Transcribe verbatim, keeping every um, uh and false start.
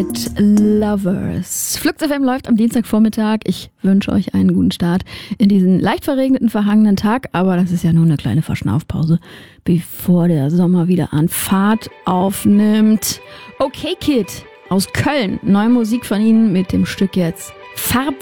Lovers. Flux F M läuft am Dienstagvormittag. Ich wünsche euch einen guten Start in diesen leicht verregneten, verhangenen Tag. Aber das ist ja nur eine kleine Verschnaufpause, bevor der Sommer wieder an Fahrt aufnimmt. Okay Kid aus Köln. Neue Musik von ihnen mit dem Stück jetzt Farb